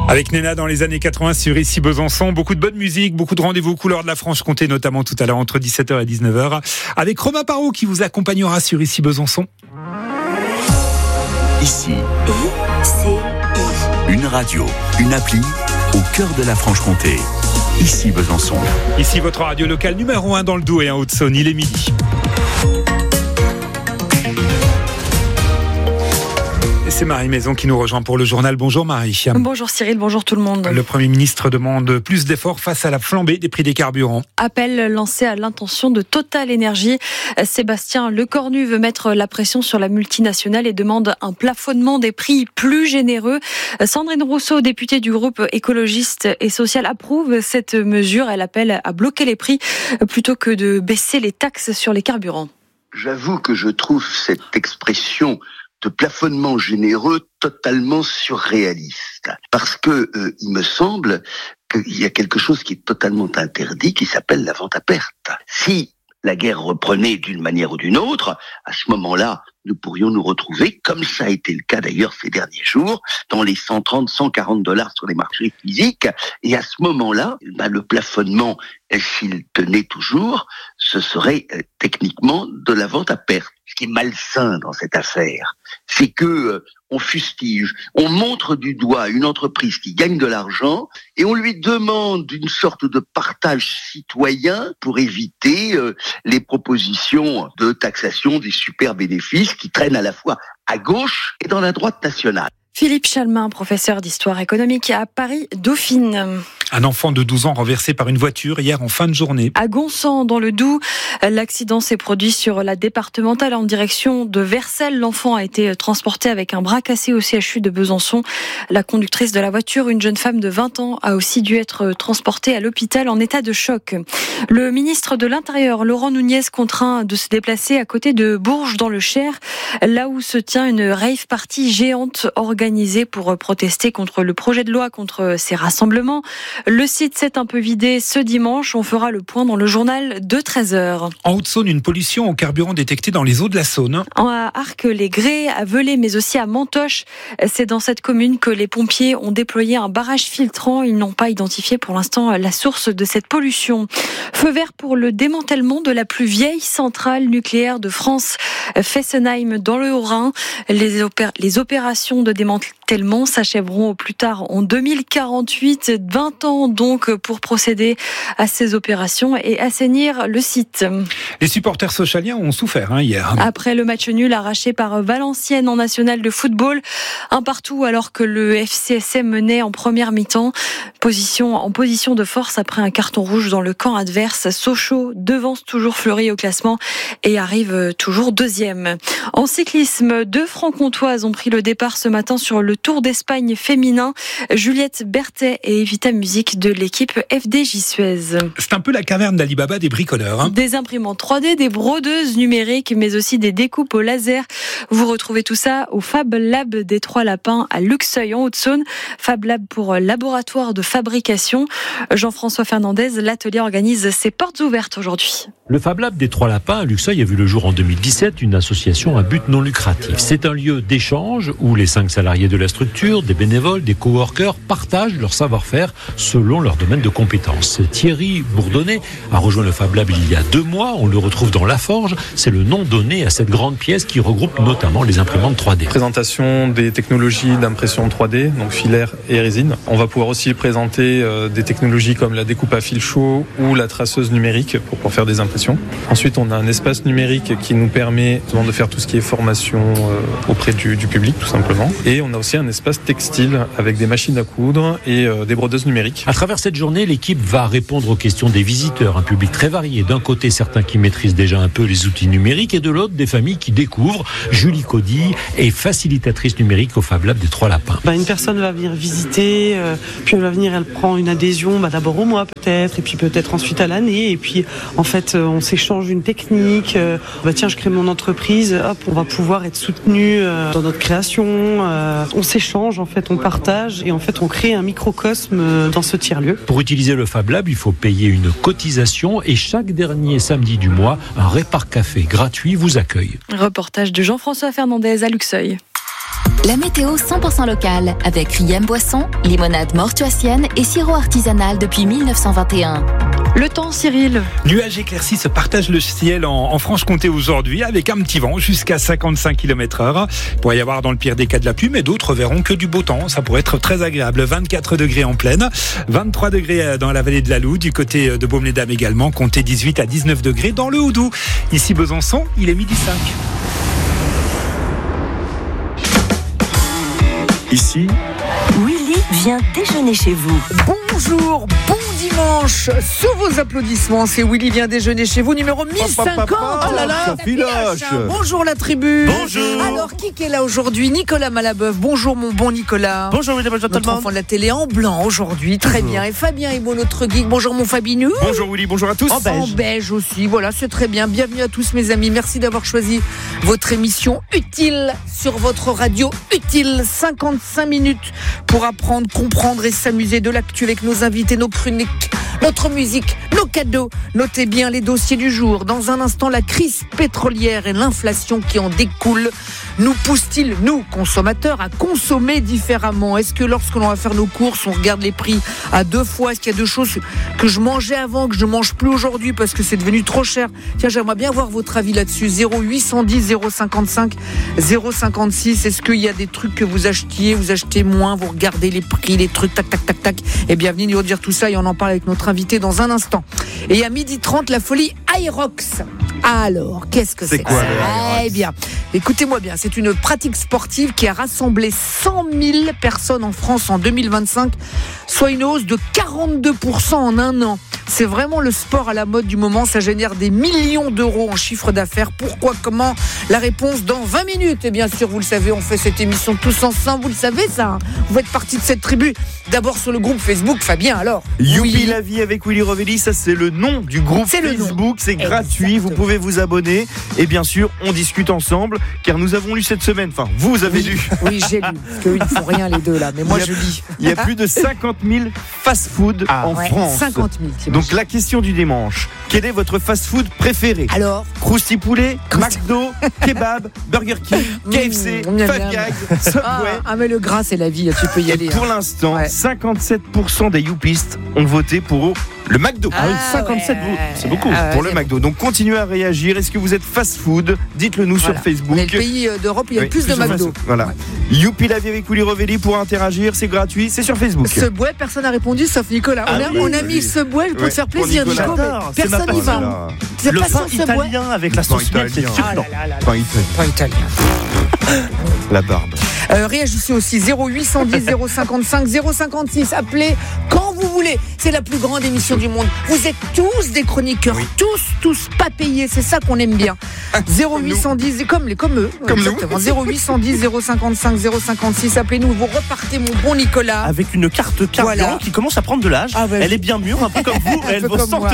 Avec Néna dans les années 80 sur Ici Besançon, beaucoup de bonne musique, beaucoup de rendez-vous couleurs de la Franche-Comté, notamment tout à l'heure entre 17h et 19h, avec Romain Parot qui vous accompagnera sur Ici Besançon. Ici, une radio, une appli au cœur de la Franche-Comté. Ici Besançon. Ici votre radio locale numéro 1 dans le Doubs et en Haute-Saône, il est midi. C'est Marie Maison qui nous rejoint pour le journal. Bonjour Marie. Bonjour Cyril, bonjour tout le monde. Le Premier ministre demande plus d'efforts face à la flambée des prix des carburants. Appel lancé à l'intention de Total Énergie. Sébastien Lecornu veut mettre la pression sur la multinationale et demande un plafonnement des prix plus généreux. Sandrine Rousseau, députée du groupe écologiste et social, approuve cette mesure. Elle appelle à bloquer les prix plutôt que de baisser les taxes sur les carburants. J'avoue que je trouve cette expression de plafonnement généreux totalement surréaliste. Parce que il me semble qu'il y a quelque chose qui est totalement interdit, qui s'appelle la vente à perte. Si la guerre reprenait d'une manière ou d'une autre, à ce moment-là, nous pourrions nous retrouver, comme ça a été le cas d'ailleurs ces derniers jours, dans les 130, 140 $ sur les marchés physiques. Et à ce moment-là, le plafonnement, s'il tenait toujours, ce serait techniquement de la vente à perte. Ce qui est malsain dans cette affaire, c'est que on fustige, on montre du doigt une entreprise qui gagne de l'argent et on lui demande une sorte de partage citoyen pour éviter les propositions de taxation des super bénéfices qui traînent à la fois à gauche et dans la droite nationale. Philippe Chalmin, professeur d'histoire économique à Paris-Dauphine. Un enfant de 12 ans renversé par une voiture hier en fin de journée. À Gonsan, dans le Doubs, l'accident s'est produit sur la départementale en direction de Vercelles. L'enfant a été transporté avec un bras cassé au CHU de Besançon. La conductrice de la voiture, une jeune femme de 20 ans, a aussi dû être transportée à l'hôpital en état de choc. Le ministre de l'Intérieur, Laurent Nunez, contraint de se déplacer à côté de Bourges, dans le Cher, là où se tient une rave party géante organisée pour protester contre le projet de loi contre ces rassemblements. Le site s'est un peu vidé ce dimanche. On fera le point dans le journal de 13h. En Haute-Saône, une pollution au carburant détectée dans les eaux de la Saône. À Arques-les-Grès, à Velay, mais aussi à Mantoche. C'est dans cette commune que les pompiers ont déployé un barrage filtrant. Ils n'ont pas identifié pour l'instant la source de cette pollution. Feu vert pour le démantèlement de la plus vieille centrale nucléaire de France, Fessenheim, dans le Haut-Rhin. Les opérations de démantèlement s'achèveront au plus tard en 2048. 20 ans donc pour procéder à ces opérations et assainir le site. Les supporters socialiens ont souffert hier. Après le match nul arraché par Valenciennes en national de football, un partout alors que le FCSM menait en première mi-temps. En position de force après un carton rouge dans le camp adverse. Sochaux devance toujours Fleury au classement et arrive toujours deuxième. En cyclisme, 2 francs-comtoises ont pris le départ ce matin sur le Tour d'Espagne féminin. Juliette Berthet et Evita Music de l'équipe FDJ Suez. C'est un peu la caverne d'Ali Baba des bricoleurs. Des imprimantes 3D, des brodeuses numériques, mais aussi des découpes au laser. Vous retrouvez tout ça au Fab Lab des Trois Lapins à Luxeuil en Haute-Saône. Fab Lab pour laboratoire de fabrication. Jean-François Fernandez, l'atelier organise ses portes ouvertes aujourd'hui. Le Fab Lab des Trois Lapins à Luxeuil a vu le jour en 2017, une association à but non lucratif. C'est un lieu d'échange où les 5 salariés de la structure, des bénévoles, des coworkers partagent leur savoir-faire selon leur domaine de compétences. Thierry Bourdonnet a rejoint le Fab Lab il y a 2 mois. On le retrouve dans La Forge. C'est le nom donné à cette grande pièce qui regroupe notamment les imprimantes 3D. Présentation des technologies d'impression 3D, donc filaire et résine. On va pouvoir aussi présenter des technologies comme la découpe à fil chaud ou la traceuse numérique pour pouvoir faire des impressions. Ensuite, on a un espace numérique qui nous permet de faire tout ce qui est formation auprès du public, tout simplement. Et on a aussi un espace textile avec des machines à coudre et des brodeuses numériques. À travers cette journée, l'équipe va répondre aux questions des visiteurs, un public très varié. D'un côté, certains qui maîtrisent déjà un peu les outils numériques et de l'autre, des familles qui découvrent. Julie Cody est facilitatrice numérique au Fab Lab des Trois Lapins. Une personne va venir visiter, puis elle va venir, elle prend une adhésion d'abord au mois peut-être, et puis peut-être ensuite à l'année. Et puis en fait, on s'échange une technique. Tiens, je crée mon entreprise, hop, on va pouvoir être soutenu dans notre création. On s'échange, en fait, on partage et en fait, on crée un microcosme dans ce tiers-lieu. Pour utiliser le Fab Lab, il faut payer une cotisation et chaque dernier samedi du mois, un Répar Café gratuit vous accueille. Reportage de Jean-François Fernandez à Luxeuil. La météo 100% locale avec Riem Boisson, limonade mortuacienne et sirop artisanal depuis 1921. Le temps, Cyril. Nuages éclaircis se partagent le ciel en Franche-Comté aujourd'hui avec un petit vent jusqu'à 55 km/h. Il pourrait y avoir dans le pire des cas de la pluie, mais d'autres verront que du beau temps. Ça pourrait être très agréable. 24 degrés en plaine, 23 degrés dans la vallée de la Loue, du côté de Baume-les-Dames également, comptez 18 à 19 degrés dans le Haut-Doubs. Ici Besançon, il est 12h05. Ici, Willy vient déjeuner chez vous. Bonjour, bon dimanche. Sous vos applaudissements, c'est Willy vient déjeuner chez vous, numéro 1050. Oh là là, ça filoche. Bonjour la tribu. Bonjour. Alors, qui est là aujourd'hui? Nicolas Malabeuf. Bonjour mon bon Nicolas. Bonjour Willy, bonjour tout le notre monde. enfant de la télé en blanc aujourd'hui, très bien. Et Fabien Ebo, notre geek. Bonjour mon Fabinou. Bonjour Willy, bonjour à tous. En beige aussi, voilà, c'est très bien. Bienvenue à tous mes amis. Merci d'avoir choisi votre émission utile sur votre radio utile. 55 minutes pour apprendre, comprendre et s'amuser de l'actu avec nos invités, nos chroniques, notre musique, nos cadeaux. Notez bien les dossiers du jour. Dans un instant, la crise pétrolière et l'inflation qui en découle nous poussent-ils, nous, consommateurs, à consommer différemment? Est-ce que lorsque l'on va faire nos courses, on regarde les prix à deux fois? Est-ce qu'il y a deux choses que je mangeais avant, que je ne mange plus aujourd'hui parce que c'est devenu trop cher? Tiens, j'aimerais bien avoir votre avis là-dessus. 0810 055 056. Est-ce qu'il y a des trucs que vous achetiez, vous achetez moins, vous regardez les prix, les trucs, tac, tac, tac, tac? Et bienvenue nous dire tout ça et on en parle avec notre invité dans un instant. Et à 12h30, la folie Aerox. Alors, qu'est-ce que c'est? Quoi, Eh bien, écoutez-moi bien, c'est une pratique sportive qui a rassemblé 100 000 personnes en France en 2025, soit une hausse de 42% en un an. C'est vraiment le sport à la mode du moment, ça génère des millions d'euros en chiffre d'affaires. Pourquoi, comment? La réponse dans 20 minutes. Et bien sûr, vous le savez, on fait cette émission tous ensemble, vous le savez ça, hein. Vous faites partie de cette tribu. D'abord sur le groupe Facebook, Fabien, alors. Youpi la vie avec Willy Rovelli, ça c'est le nom du groupe Facebook, c'est gratuit, vous pouvez vous abonner et bien sûr on discute ensemble car nous avons lu cette semaine, enfin vous avez lu. Oui, j'ai lu, parce qu'ils ne font rien les deux là, mais moi je lis. Il y a plus de 50 000 fast-food en France. 50 000. Donc la question du dimanche, quel est votre fast-food préféré? Alors, Crousty Poulet, McDo, Kebab, Burger King, KFC, Five Guys, Subway. Ah mais le gras c'est la vie, tu peux y aller. Pour l'instant, 57% des youpistes ont voté pour le McDo. Ah oui, 57 votes, c'est beaucoup pour le McDo. Donc continuez à réagir. Est-ce que vous êtes fast-food? Dites-le nous sur Facebook. On est le pays d'Europe où il y a plus de McDo. Voilà. Youpi la vie avec Willy Rovelli pour interagir, c'est gratuit, c'est sur Facebook. Subway, personne n'a répondu sauf Nicolas. On a mis Subway pour te faire plaisir, Nico. Personne n'y va. C'est le pain italien avec la sauce miel, c'est succulent. Pain italien. La barbe. Réagissez aussi 0810 055 056. Appelez quand vous voulez. C'est la plus grande émission du monde. Vous êtes tous des chroniqueurs, tous pas payés. C'est ça qu'on aime bien. 0810 comme eux. Exactement. 0810 055 056. Appelez-nous. Vous repartez, mon bon Nicolas. Avec une carte carburant qui commence à prendre de l'âge. Elle est bien mûre, un peu comme vous. Elle vaut 100 €.